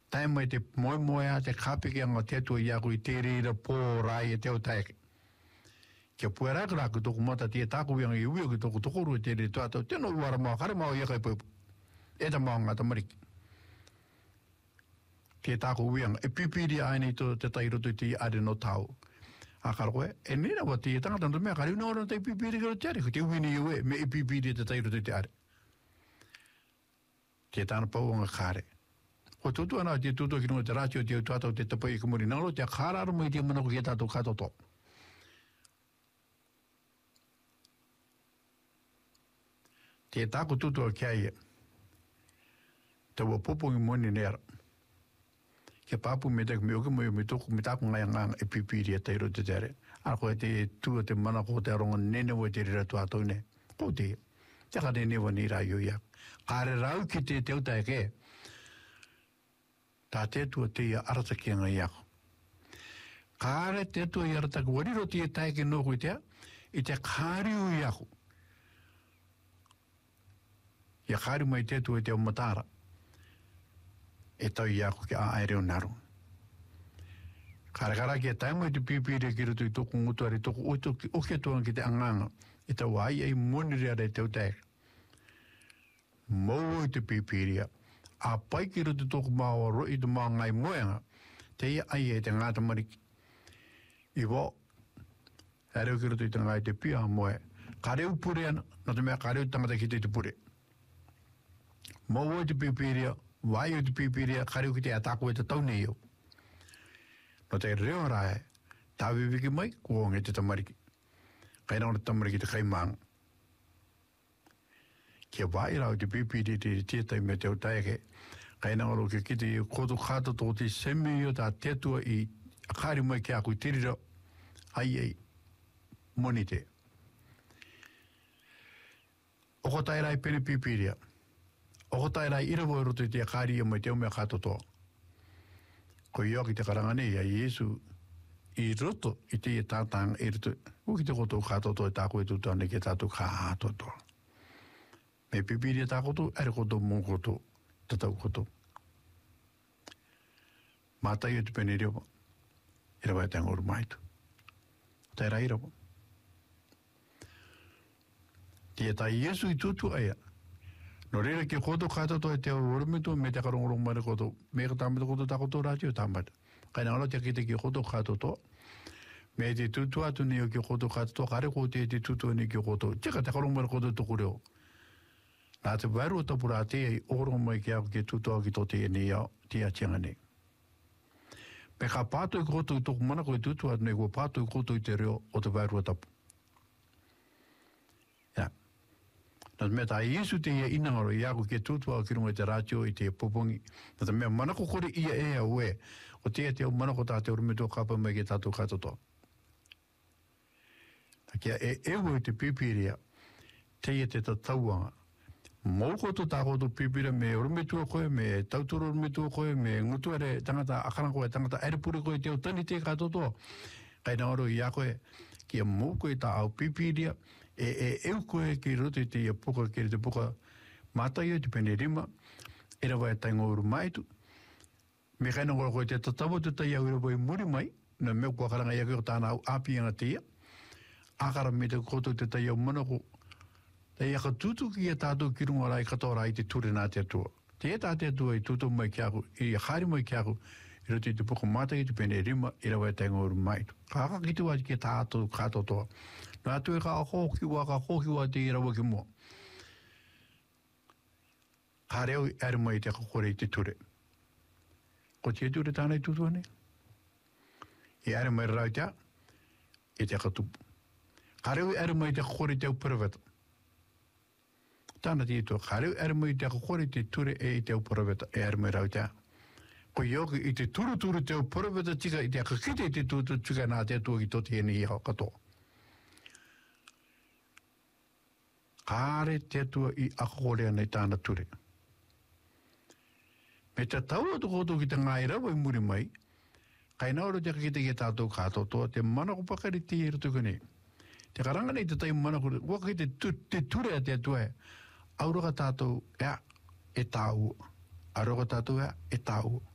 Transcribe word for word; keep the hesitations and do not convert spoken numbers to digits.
Tai mai te moe moe a te kapiki anga te tua iaku I te rira pō rai e te o taeke. Kia pua raka raka toko mata tia tāku wianga I uio ki toko toko rua te rira tuatau. Tēnō uara maa kare maa ia kai pēpu. E ta maa ngata mariki. Tia tāku wianga. E pipiri aina I to te tai roto I te are no tau. A kara koe. E nena wa tia tangata no mea kare una ora te pipiri karo te are. Ko te uini iu e me e pipiri te tai roto I te are. Tia tāna pau anga kare. Ko tutu ana te tutu ki nunga te ratio te tuatau te tapai ka muri nangalo te kararo mo I te manako ki tātou katoto. Te tāku tutu a kia ia. Te wa popongi moni nera. Ke papu me te me oke mo me toku me tāku ngai ngang e pipiri a teiro te tere. A koe te tua te manako te aronga nene wo te rira tuatau ne. Ko te. Te ka nene wa ni rai o ia. Kare rau ki te te uta e ke. Tā te tua te ia arata ki anga iako. Kāre te tua I arata ki wariro te tae ki noku I tea, I te kāri u iako. Ia kāri mai te tua I te o matara. E tau iako ki a aere o naru. Kāre kara ki a tae mai te pipiri ki rutu I toku ngutuari, toku oito ki oke tuang ki te anganga. I tau ai ai moniri ara I te o tae. Mou I te pipiria. A pai ki rutu tōku māua roi te mā ngai moenga, te ia ai e te ngāta mariki. I wā, e reo ki rutu I te ngai te pia moe, ka reo pure ana, no te mea ka reo tangata ki te te pure. Mō o te pipiria, wai o te pipiria, ka reo ki te atako e te taune iau. No te reo rae, tāwi wiki mai, kua nge te tamariki. Kaina o te tamariki te kaimanga. Kia wai rau te pipiri te tietai me te o taeke. Kaina oro ke kite I koto kata tō te semi o tā tetua I akari mai ki aku I tirira ai ai moni te. Oko tai rai pene pipiria. Oko tai rai irawo roto I te akari mai te o mea kato tō. Ko i ki te karangane I a Yesu I roto I te i tātanga I roto. Uki te koto kato tō I tāko e tūtane ke tātou kato tō. Me pipiri tā koto, ere koto mō koto, tatau koto. Mātai o te pene rewa, ira wai tanga oru maitu. Tai rai rawa. Tia tai Yesu I tutu aia. No reira ki koto katoto e te orumitu, me te karongorong mare koto, me ka tāmata koto tā koto rātio tāmata. Kaina ora te kite ki koto katoto, me te tutu atu ni o ki koto katoto, kare kote te tutu ni ki koto, tika te karong mare koto tuku reo. Nā te waru o tapura te ei oro mai ki au ki tutoa ki tō te e ni au, te a tianga nei. Me ka pātoi koto I tōku mana koe tutua nei kua pātoi koto I te reo o te waru o tapu. Ia. Nā te mea tā Yesu te ia inangaro I aku ki tutua ki runga te rātio I te popongi. Nā te mea manako kore ia e au e, o te e te au manako tā te urumeto kapa mai ki tātou katotoa. Nā kia e ewe te pipiria, te ia te tatauanga. Mō koto tā koto pipira me urumetua koe, me tautoro urumetua koe, me ngutuare tangata akarang koe, tangata aerepuri koe te o tani te katotoa. Kaina oro I a koe, kia mō koe tā au pipiria, e e eu koe ki roto I te ia puka, ki te puka mātai o te pene rima, e rawa e taingo uru maitu. Me kaina oro koe te tatawa te tai au ira wai muri mai, na meu kua karanga ia kio tāna au apianga te ia, akara me te koto te tai au manako, e aka tutu ki e tātou ki runga rai katoa rai te ture nā te atua. Te e tā te atua I tutu mai ki aku, I haere mai ki aku, I roto I te puka mata I te pene rima, I rawa e taingo uru maitu. Ka haka ki tua ki tātou katoa toa. Nā atu e ka hoki wa, ka hoki wa te I rawa ki mua. Ka reo I are mai te kakore I te ture. Ko te ture tāna I tutu ane? I are mai rau tea, I te katupu. Ka reo I are mai te kakore te au paraveta. Tāna te ito, kareu ere mai te kakore te ture e I te au paraveta, e ere mai rau tea. Ko ioki I te turu turu te au paraveta tika I te kakite I te tūtu tika nā te atua ki tō te ene I hao katoa. Kāre te atua I akakore anei tāna ture. Me te tau atu koto ki te ngai rawa I muri mai, kaina oro te kakite ki tātou kātou toa, te manako pakari te I rutu kane. Te karanga nei te tai manako, waka ki te, te ture a te atua e, auraka tātou ea e tāu, auraka tātou ea e tāu.